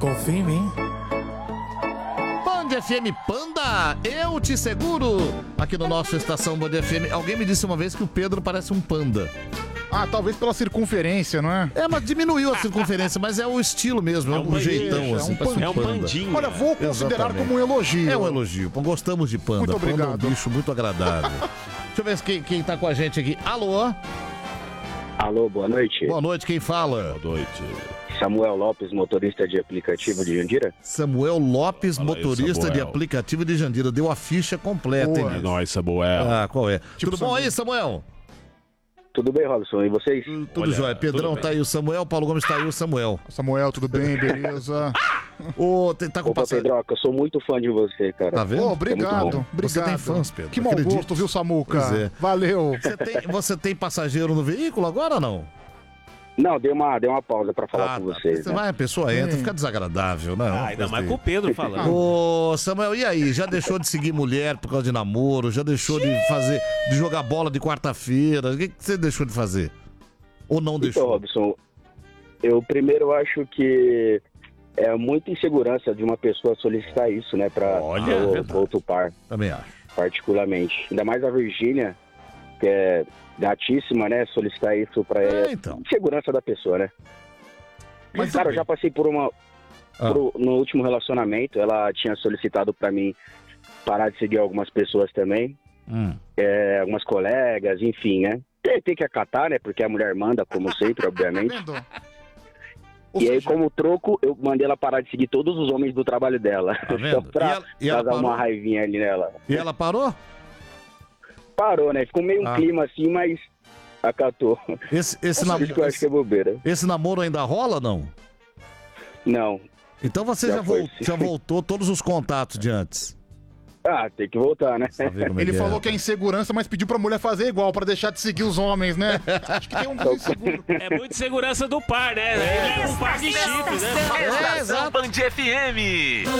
Confia em mim. Band FM Panda, eu te seguro. Aqui no nosso Estação Band FM. Alguém me disse uma vez que o Pedro parece um panda. Ah, talvez pela circunferência, não é? É, mas diminuiu a circunferência, mas é o estilo mesmo, é um jeitão assim, parece um panda. Olha, vou considerar Exatamente. como um elogio. É um elogio, gostamos de panda. Muito Panda obrigado. é um bicho muito agradável. Deixa eu ver quem tá com a gente aqui. Alô? Alô, boa noite. Boa noite, quem fala? Boa noite. Samuel Lopes, motorista de aplicativo de Jandira. Samuel Lopes, Fala aí, motorista Samuel. de aplicativo de Jandira. Deu a ficha completa, hein? É nóis, Samuel. Ah, qual é? Tipo Tudo bom aí, Samuel? Tudo bem, Robson? E vocês? Tudo Olha, jóia. Pedrão tudo tá aí o Samuel, Paulo Gomes tá aí o Samuel. Samuel, tudo bem? Beleza? Tá com Opa, passagem. Pedroca, eu sou muito fã de você, cara. Tá vendo? Ô, obrigado, muito bom. obrigado. Você tem fãs, Pedro, Que mau acredito. gosto, viu, Samuca? Pois é. Valeu. Você tem passageiro no veículo agora ou não? Não, dei uma pausa pra falar com vocês. Você né? vai, a pessoa entra, fica desagradável, né? Ah, ainda mais com o Pedro falando. Ô, Samuel, e aí? Já deixou de seguir mulher por causa de namoro? Já deixou de jogar bola de quarta-feira? O que você deixou de fazer? Ou não Então, deixou? Robson, eu primeiro acho que é muita insegurança de uma pessoa solicitar isso, né, pra verdade. outro par, Também acho. particularmente. Ainda mais a Virgínia, que é gatíssima, né, solicitar isso pra ela. Então. Segurança da pessoa, né? Mas, cara, eu já passei por uma... no último relacionamento, ela tinha solicitado pra mim parar de seguir algumas pessoas também. Algumas colegas, enfim, né? Tem que acatar, né? Porque a mulher manda, como sempre, obviamente. E aí, como troco, eu mandei ela parar de seguir todos os homens do trabalho dela. Tá vendo? Só pra E ela dar uma parou? raivinha ali nela. E ela parou? Parou, né? Ficou meio um clima assim, mas acatou. Esse Isso que eu acho que é bobeira. Esse namoro ainda rola ou não? Não. Então você Já foi, sim. já voltou todos os contatos de antes. Ah, tem que voltar, né? Ele falou que é insegurança, mas pediu pra mulher fazer igual, pra deixar de seguir os homens, né? Acho que tem um inseguro. É muito segurança do par, né? Ele é um par de chifres, né? Estação Band FM.